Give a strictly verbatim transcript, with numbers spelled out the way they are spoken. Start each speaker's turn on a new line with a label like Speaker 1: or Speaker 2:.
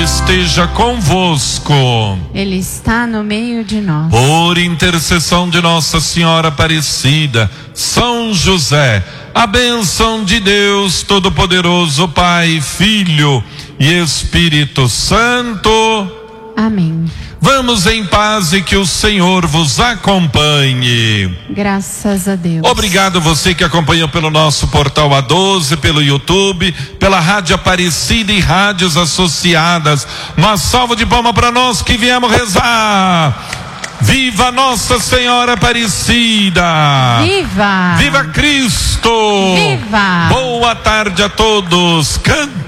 Speaker 1: esteja convosco.
Speaker 2: Ele está no meio de nós.
Speaker 1: Por intercessão de Nossa Senhora Aparecida, São José, a bênção de Deus Todo-Poderoso, Pai, Filho e Espírito Santo.
Speaker 2: Amém.
Speaker 1: Vamos em paz e que o Senhor vos acompanhe.
Speaker 2: Graças a Deus.
Speaker 1: Obrigado você que acompanhou pelo nosso portal A doze, pelo YouTube, pela Rádio Aparecida e rádios associadas. Uma salva de palmas para nós que viemos rezar. Viva Nossa Senhora Aparecida!
Speaker 2: Viva!
Speaker 1: Viva Cristo!
Speaker 2: Viva!
Speaker 1: Boa tarde a todos. Canta.